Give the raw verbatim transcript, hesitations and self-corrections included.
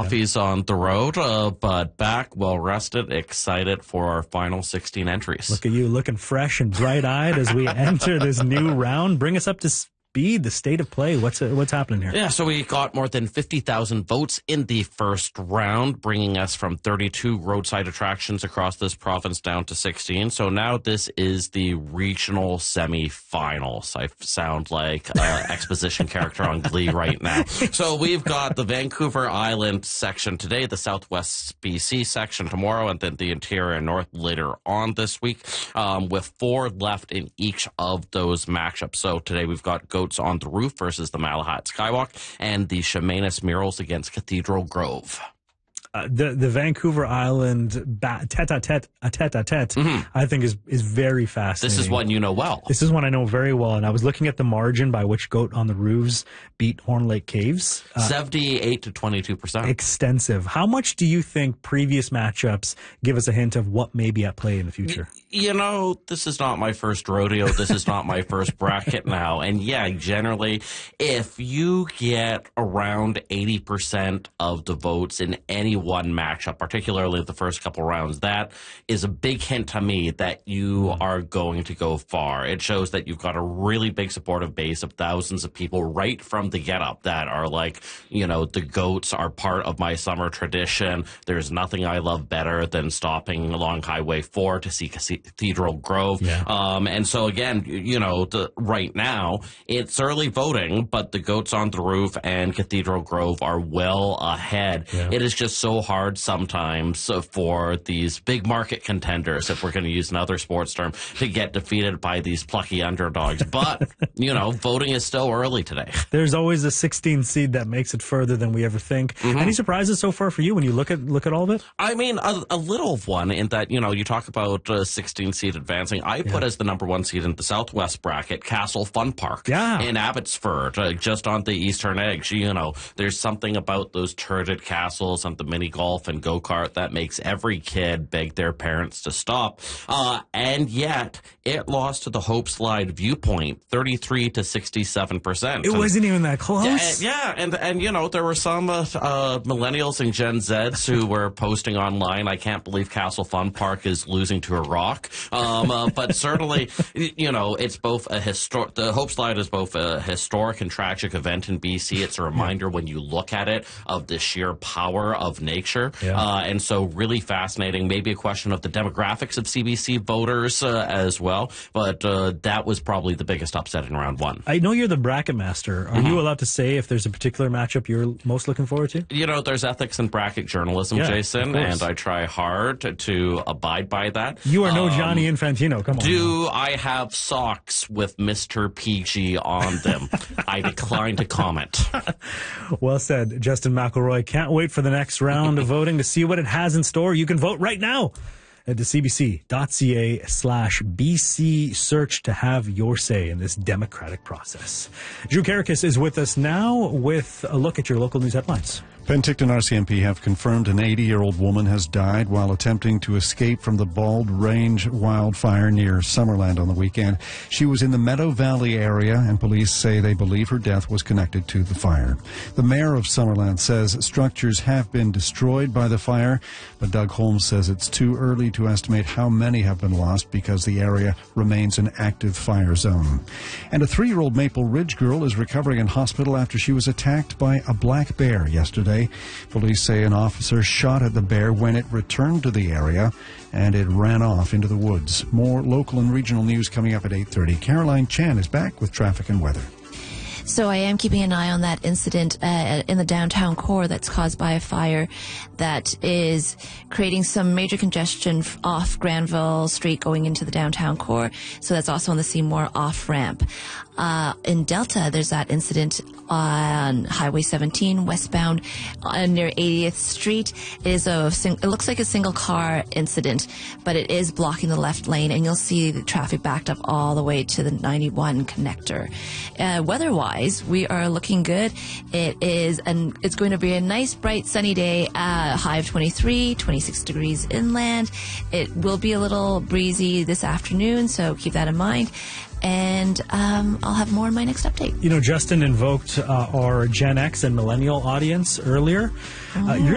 Duffy's on the road, uh, but back, well-rested, excited for our final sixteen entries. Look at you, looking fresh and bright-eyed as we enter this new round. Bring us up to speed, the state of play. What's uh, what's happening here? Yeah, so we got more than fifty thousand votes in the first round, bringing us from thirty-two roadside attractions across this province down to sixteen. So now this is the regional semifinals. I sound like an exposition character on Glee right now. So we've got the Vancouver Island section today, the Southwest B C section tomorrow, and then the Interior and North later on this week, um, with four left in each of those matchups. So today we've got Goats on the Roof versus the Malahat Skywalk, and the Chemainus Murals against Cathedral Grove. Uh, the the Vancouver Island ba- tete-a-tete, a tete-a-tete, mm-hmm. I think is is very fascinating. This is one you know well. This is one I know very well, and I was looking at the margin by which Goat on the Roofs beat Horn Lake Caves. Uh, seventy-eight to twenty-two percent. Extensive. How much do you think previous matchups give us a hint of what may be at play in the future? You know, this is not my first rodeo. This is not my first bracket now. And yeah, generally, if you get around eighty percent of the votes in any one matchup, particularly the first couple rounds, that is a big hint to me that you are going to go far. It shows that you've got a really big supportive base of thousands of people right from the get-up that are like, you know, the Goats are part of my summer tradition. There's nothing I love better than stopping along Highway four to see Cathedral Grove. Yeah. Um, and so again, you know, the, right now, it's early voting, but the Goats on the Roof and Cathedral Grove are well ahead. Yeah. It is just so hard sometimes for these big market contenders, if we're going to use another sports term, to get defeated by these plucky underdogs. But, you know, voting is still early today. There's always a sixteen seed that makes it further than we ever think. Mm-hmm. Any surprises so far for you when you look at look at all of it? I mean, a, a little one in that, you know, you talk about uh, sixteen seed advancing. I yeah. put as the number one seed in the Southwest bracket, Castle Fun Park yeah. in Abbotsford, uh, just on the eastern edge. You know, there's something about those turreted castles and the mini golf and go-kart that makes every kid beg their parents to stop. Uh, and yet, it lost to the Hope Slide Viewpoint, thirty-three to sixty-seven percent. It wasn't even that close. Yeah, yeah, and, and you know, there were some uh, uh, millennials and Gen Zs who were posting online, I can't believe Castle Fun Park is losing to a rock. Um, uh, but certainly, you know, it's both a historic, the Hope Slide is both a historic and tragic event in B C. It's a reminder when you look at it of the sheer power of nature. Yeah. Uh, and so really fascinating, maybe a question of the demographics of C B C voters uh, as well. But uh, that was probably the biggest upset in round one. I know you're the bracket master. Are mm-hmm. you allowed to say if there's a particular matchup you're most looking forward to? You know, there's ethics in bracket journalism, yeah, Jason, and I try hard to, to abide by that. You are no um, Gianni Infantino. Come on. Do now. I have socks with Mister P G on them? I decline to comment. Well said, Justin McElroy. Can't wait for the next round of voting to see what it has in store. You can vote right now at the cbc.ca slash BC search to have your say in this democratic process. Drew Karakis is with us now with a look at your local news headlines. Penticton R C M P have confirmed an eighty-year-old woman has died while attempting to escape from the Bald Range wildfire near Summerland on the weekend. She was in the Meadow Valley area, and police say they believe her death was connected to the fire. The mayor of Summerland says structures have been destroyed by the fire, but Doug Holmes says it's too early to estimate how many have been lost because the area remains an active fire zone. And a three-year-old Maple Ridge girl is recovering in hospital after she was attacked by a black bear yesterday. Police say an officer shot at the bear when it returned to the area and it ran off into the woods. More local and regional news coming up at eight thirty. Caroline Chan is back with traffic and weather. So I am keeping an eye on that incident uh, in the downtown core that's caused by a fire that is creating some major congestion off Granville Street going into the downtown core. So that's also on the Seymour off-ramp. Uh, in Delta, there's that incident on Highway seventeen westbound uh, near eightieth Street. It is a sing- it looks like a single car incident, but it is blocking the left lane, and you'll see the traffic backed up all the way to the ninety-one connector. Uh, weather-wise, we are looking good. It is, and it's going to be a nice, bright, sunny day. Uh, high of twenty-three, twenty-six degrees inland. It will be a little breezy this afternoon, so keep that in mind. And um, I'll have more in my next update. You know, Justin invoked uh, our Gen X and millennial audience earlier. Uh, you're